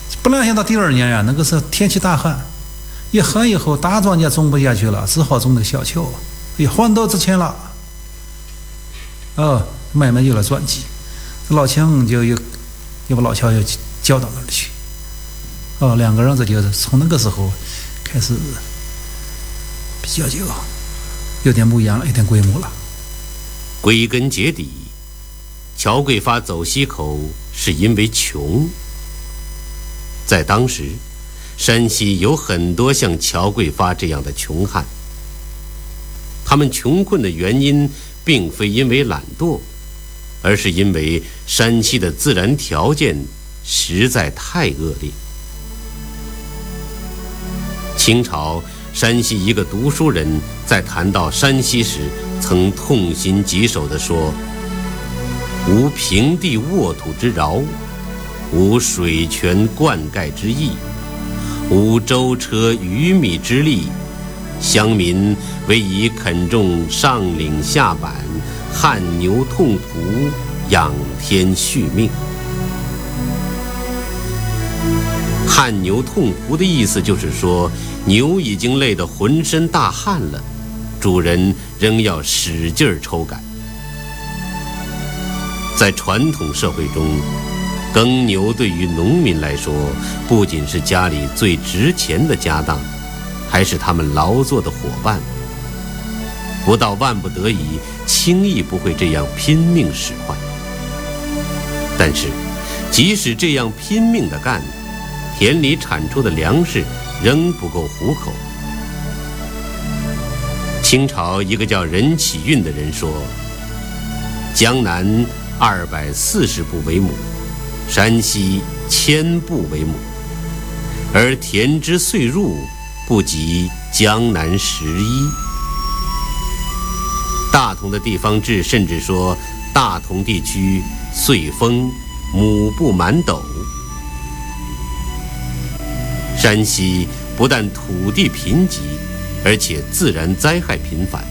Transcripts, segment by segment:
不料想到第2年呀，那个是天气大旱，一旱以后大庄稼种不下去了，只好种那个小乔，也还到之前了。买卖有了转机，老秦就又把老乔又叫到那儿去。2个人这就是从那个时候开始比较就有点不一样了，有点规模了。 归根结底，乔桂发走西口是因为穷。在当时，山西有很多像乔桂发这样的穷汉，他们穷困的原因并非因为懒惰，而是因为山西的自然条件实在太恶劣。清朝山西一个读书人在谈到山西时，曾痛心疾首地说：无平地沃土之饶，无水泉灌溉之益，无舟车鱼米之利，乡民唯以垦种上岭下板，汗牛痛仆，仰天续命。汗牛痛仆的意思就是说，牛已经累得浑身大汗了，主人仍要使劲抽赶。在传统社会中，耕牛对于农民来说，不仅是家里最值钱的家当，还是他们劳作的伙伴。不到万不得已，轻易不会这样拼命使唤。但是，即使这样拼命地干，田里产出的粮食仍不够糊口。清朝一个叫任启运的人说：江南240步为亩，山西1000步为亩，而田之岁入不及江南11。大同的地方志甚至说，大同地区岁丰亩不满斗。山西不但土地贫瘠，而且自然灾害频繁。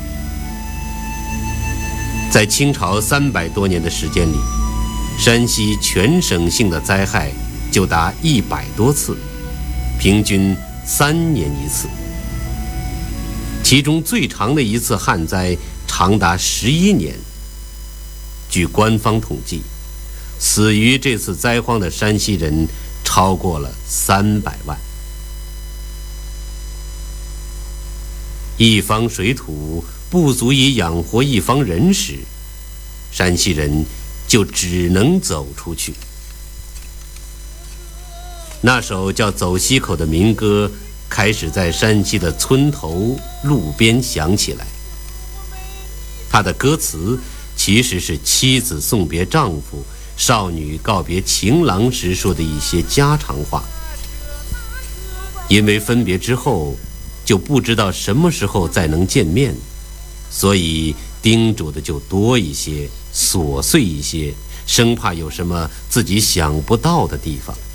在清朝300多年的时间里，山西全省性的灾害就达100多次，平均3年一次。其中最长的一次旱灾长达11年。据官方统计，死于这次灾荒的山西人超过了300万。一方水土不足以养活一方人时，山西人就只能走出去。那首叫《走西口》的民歌开始在山西的村头路边响起来。它的歌词其实是妻子送别丈夫，少女告别情郎时说的一些家常话。因为分别之后就不知道什么时候再能见面，所以叮嘱的就多一些，琐碎一些，生怕有什么自己想不到的地方。